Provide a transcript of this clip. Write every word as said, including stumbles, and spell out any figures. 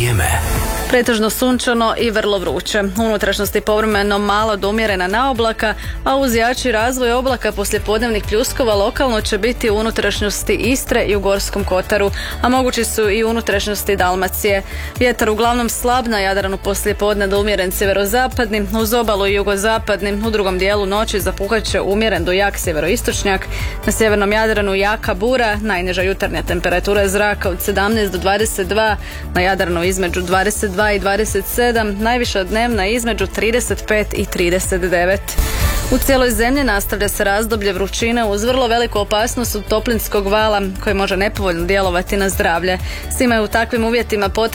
Vrijeme. Pretežno sunčano i vrlo vruće. U unutrašnjosti povremeno malo do umjerena naoblaka, a uz jači razvoj oblaka poslijepodnevnih pljuskova lokalno će biti u unutrašnjosti Istre i u Gorskom kotaru, a mogući su i u unutrašnjosti Dalmacije. Vjetar uglavnom slab, na Jadranu poslijepodne do umjeren sjeverozapadni, uz obalu i jugozapadni, u drugom dijelu noći zapuhat će umjeren do jak sjeveroistočnjak, na sjevernom Jadranu jaka bura, najniža jutarnja temperatura zraka od sedamnaest do dvadeset dva, na Jadranu između dvadeset dva i dvadeset sedam, najviša dnevna između trideset pet i trideset devet. U cijeloj zemlji nastavlja se razdoblje vrućine uz vrlo veliku opasnost od toplinskog vala koji može nepovoljno djelovati na zdravlje. Svima je u takvim uvjetima potrebno